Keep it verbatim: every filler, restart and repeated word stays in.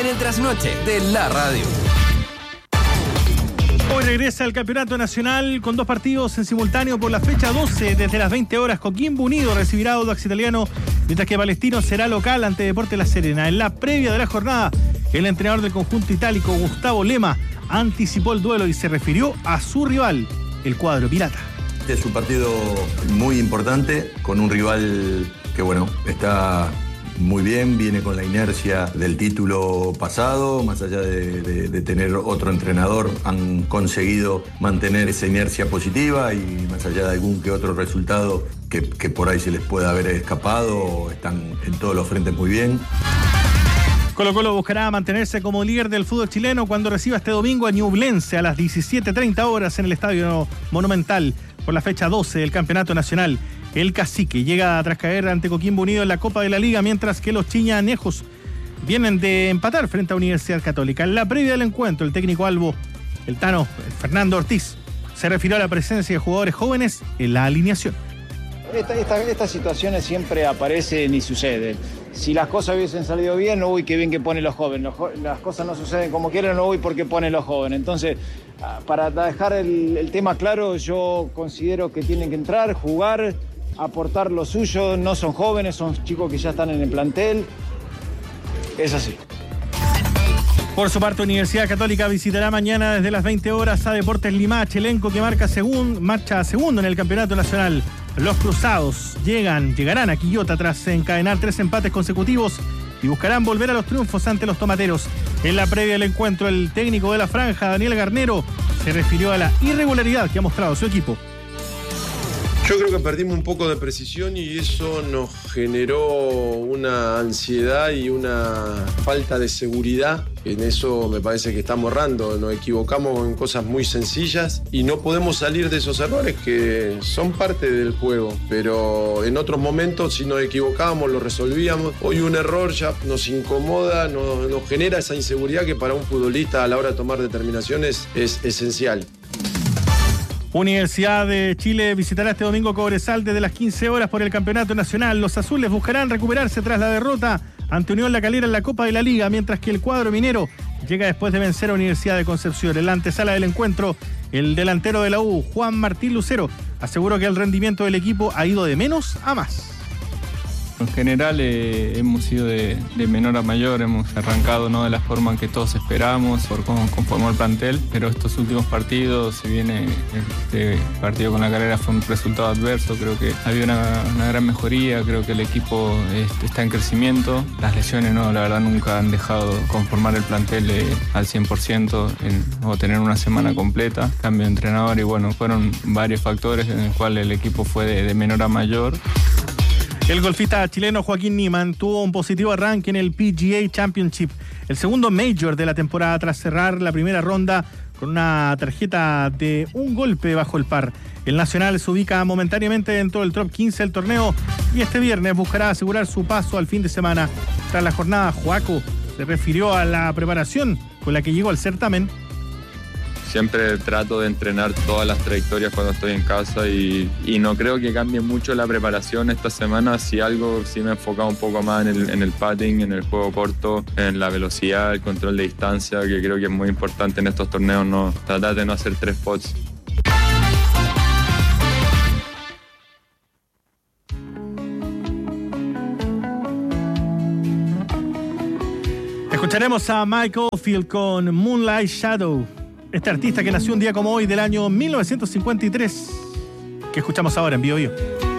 En el trasnoche de la radio. Hoy regresa el Campeonato Nacional con dos partidos en simultáneo por la fecha doce. Desde las veinte horas, Coquimbo Unido recibirá a Audax Italiano, mientras que Palestino será local ante Deportes La Serena. En la previa de la jornada, el entrenador del conjunto itálico, Gustavo Lema, anticipó el duelo y se refirió a su rival, el cuadro pirata. Este es un partido muy importante, con un rival que, bueno, está muy bien, viene con la inercia del título pasado, más allá de, de, de tener otro entrenador, han conseguido mantener esa inercia positiva y más allá de algún que otro resultado que, que por ahí se les pueda haber escapado, están en todos los frentes muy bien. Colo-Colo buscará mantenerse como líder del fútbol chileno cuando reciba este domingo a Ñublense a las diecisiete treinta horas en el Estadio Monumental por la fecha doce del Campeonato Nacional. El Cacique llega tras caer ante Coquimbo Unido en la Copa de la Liga, mientras que los chiñanejos vienen de empatar frente a Universidad Católica. En la previa del encuentro, el técnico albo, el Tano Fernando Ortiz, se refirió a la presencia de jugadores jóvenes en la alineación. Esta, esta, estas situaciones siempre aparecen y suceden. Si las cosas hubiesen salido bien, no uy, qué bien que ponen los jóvenes. Los jo- las cosas no suceden como quieren, no uy, porque ponen los jóvenes. Entonces, para dejar el, el tema claro, yo considero que tienen que entrar, jugar, aportar lo suyo. No son jóvenes, son chicos que ya están en el plantel. Es así. Por su parte, Universidad Católica visitará mañana desde las veinte horas a Deportes Limache, elenco que marca segun, marcha segundo en el Campeonato Nacional. Los cruzados llegan, llegarán a Quillota tras encadenar tres empates consecutivos y buscarán volver a los triunfos ante los tomateros. En la previa del encuentro, el técnico de la franja, Daniel Garnero, se refirió a la irregularidad que ha mostrado su equipo. Yo creo que perdimos un poco de precisión y eso nos generó una ansiedad y una falta de seguridad. En eso me parece que estamos errando. Nos equivocamos en cosas muy sencillas y no podemos salir de esos errores que son parte del juego. Pero en otros momentos, si nos equivocábamos, lo resolvíamos. Hoy un error ya nos incomoda, nos, nos genera esa inseguridad que para un futbolista a la hora de tomar determinaciones es esencial. Universidad de Chile visitará este domingo Cobresal desde las quince horas por el Campeonato Nacional. Los azules buscarán recuperarse tras la derrota ante Unión La Calera en la Copa de la Liga, mientras que el cuadro minero llega después de vencer a Universidad de Concepción. En la antesala del encuentro, el delantero de la U, Juan Martín Lucero, aseguró que el rendimiento del equipo ha ido de menos a más. En general eh, hemos ido de, de menor a mayor, hemos arrancado no de la forma en que todos esperábamos por cómo conformó el plantel, pero estos últimos partidos, si bien este partido con La Calera fue un resultado adverso, creo que había una, una gran mejoría, creo que el equipo este, está en crecimiento. Las lesiones no, la verdad nunca han dejado conformar el plantel eh, al cien por ciento en, o tener una semana completa, cambio de entrenador y bueno, fueron varios factores en el cual el equipo fue de, de menor a mayor. El golfista chileno Joaquín Niemann tuvo un positivo arranque en el P G A Championship, el segundo major de la temporada tras cerrar la primera ronda con una tarjeta de un golpe bajo el par. El nacional se ubica momentáneamente dentro del top quince del torneo y este viernes buscará asegurar su paso al fin de semana. Tras la jornada, Joaco se refirió a la preparación con la que llegó al certamen. Siempre trato de entrenar todas las trayectorias cuando estoy en casa y, y no creo que cambie mucho la preparación esta semana. Si algo, sí me he enfocado un poco más en el, en el putting, en el juego corto, en la velocidad, el control de distancia, que creo que es muy importante en estos torneos, no tratar de no hacer tres pots. Escucharemos a Michael Field con Moonlight Shadow. Este artista que nació un día como hoy del año mil novecientos cincuenta y tres, que escuchamos ahora en Bio Bio.